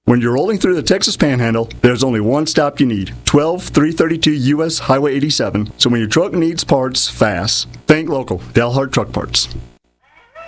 When you're rolling through the Texas Panhandle, there's only one stop you need, 12332 US Highway 87. So when your truck needs parts fast, think local, Dalhart Truck Parts.